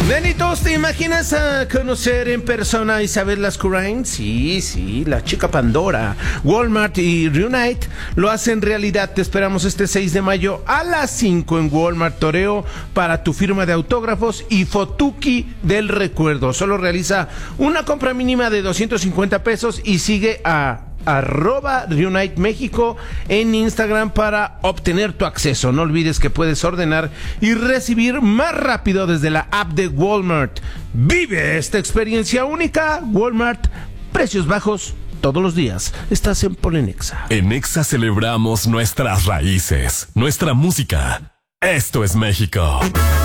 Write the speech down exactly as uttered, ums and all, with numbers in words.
Nenitos, ¿te imaginas a conocer en persona a Isabel Lascurain? Sí, sí, la chica Pandora. Walmart y Reunite lo hacen realidad. Te esperamos este seis de mayo a las cinco en Walmart Toreo para tu firma de autógrafos y fotuki del recuerdo. Solo realiza una compra mínima de doscientos cincuenta pesos y sigue a arroba Reunite México en Instagram para obtener tu acceso. No olvides que puedes ordenar y recibir más rápido desde la app de Walmart. Vive esta experiencia única. Walmart, precios bajos todos los días. Estás en Polenexa. En Exa celebramos nuestras raíces, nuestra música. Esto es México.